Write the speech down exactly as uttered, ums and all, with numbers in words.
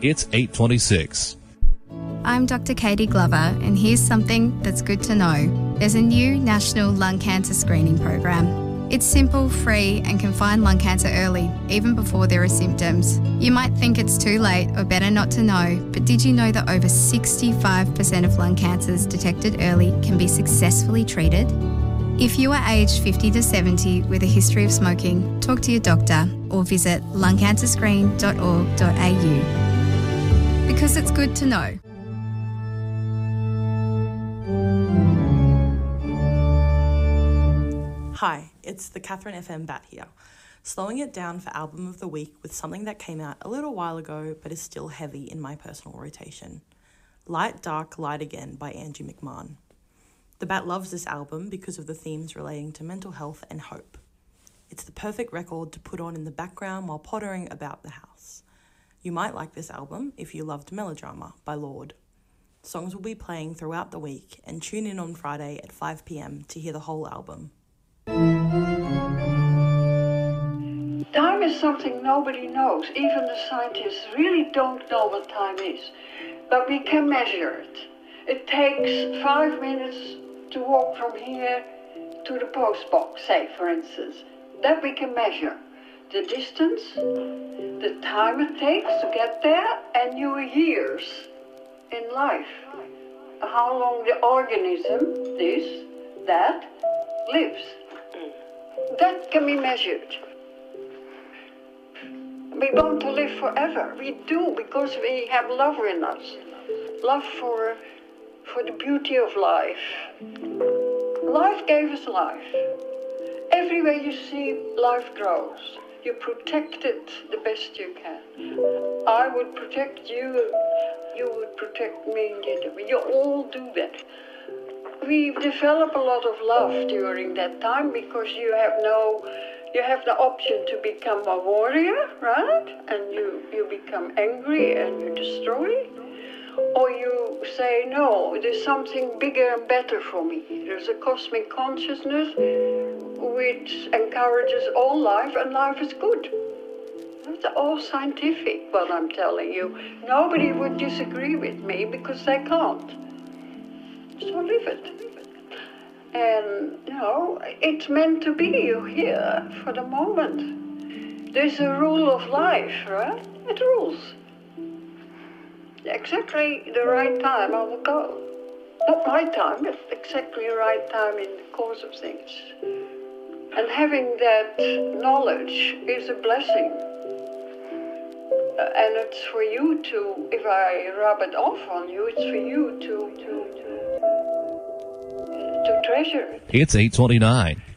It's eight twenty-six. I'm Doctor Katie Glover, and here's something that's good to know. There's a new national lung cancer screening program. It's simple, free, and can find lung cancer early, even before there are symptoms. You might think it's too late or better not to know, but did you know that over sixty-five percent of lung cancers detected early can be successfully treated? If you are aged fifty to seventy with a history of smoking, talk to your doctor or visit lung cancer screen dot org dot a u. Because it's good to know. Hi, it's the Catherine F M Bat here, slowing it down for Album of the Week with something that came out a little while ago but is still heavy in my personal rotation. Light, Dark, Light Again by Angie McMahon. The Bat loves this album because of the themes relating to mental health and hope. It's the perfect record to put on in the background while pottering about the house. You might like this album if you loved Melodrama by Lorde. Songs will be playing throughout the week, and tune in on Friday at five p.m. to hear the whole album. Time is something nobody knows. Even the scientists really don't know what time is. But we can measure it. It takes five minutes to walk from here to the post box, say, for instance. That we can measure. The distance, the time it takes to get there, and your years in life. How long the organism, this, that, lives. That can be measured. We want to live forever. We do, because we have love in us. Love for, for the beauty of life. Life gave us life. Everywhere you see life grows. You protect it the best you can. I would protect you, you would protect me. You all do that. We develop a lot of love during that time because you have no, you have the option to become a warrior, right? And you, you become angry and you destroy. Or you say, no, there's something bigger and better for me. There's a cosmic consciousness which encourages all life, and life is good. It's all scientific, what I'm telling you. Nobody would disagree with me because they can't. So live it. And, you know, it's meant to be. You're here for the moment. There's a rule of life, right? It rules. Exactly the right time I will go. Not my time, but exactly the right time in the course of things. And having that knowledge is a blessing. Uh, and it's for you to, if I rub it off on you, it's for you to, to, to, to treasure it. It's eight twenty-nine.